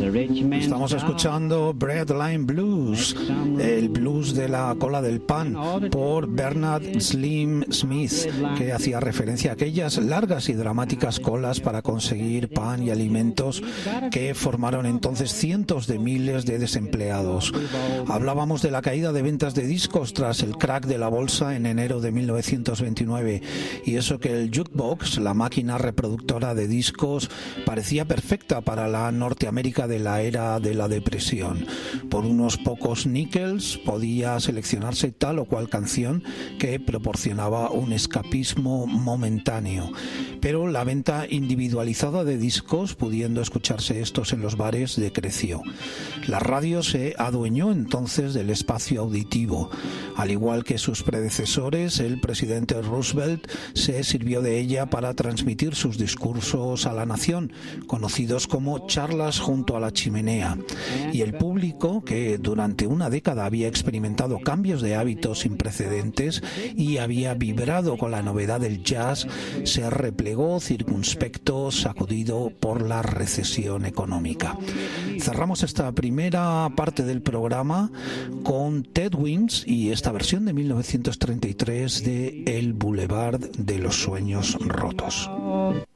Estamos escuchando Breadline Blues, el blues de la cola del pan, por Bernard Slim Smith, que hacía referencia a aquellas largas y dramáticas colas para conseguir pan y alimentos que formaron entonces cientos de miles de desempleados. Hablábamos de la caída de ventas de discos tras el crack de la bolsa en enero de 1929, y eso que el jukebox, la máquina reproductora de discos, parecía perfecta para la Norteamérica de la era de la depresión. Por unos pocos níqueles podía seleccionarse tal o cual canción que proporcionaba un escapismo momentáneo. Pero la venta individualizada de discos, pudiendo escucharse estos en los bares, decreció. La radio se adueñó entonces del espacio auditivo. Al igual que sus predecesores, el presidente Roosevelt se sirvió de ella para transmitir sus discursos a la nación, conocidos como charlas junto a la chimenea. Y el público, que durante una década había experimentado cambios de hábitos sin precedentes y había vibrado con la novedad del jazz, se replegó circunspecto, sacudido por la recesión económica. Cerramos esta primera parte del programa con Ted Wings y esta versión de 1933 de El Boulevard de los Sueños Rotos.